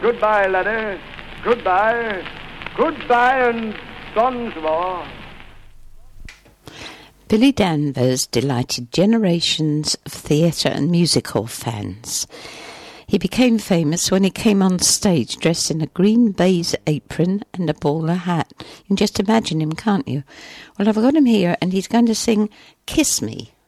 Goodbye, laddie. Goodbye. Goodbye and bonsoir. Billy Danvers delighted generations of theatre and music hall fans. He became famous when he came on stage dressed in a green baize apron and a bowler hat. You can just imagine him, can't you? Well, I've got him here and he's going to sing Kiss Me.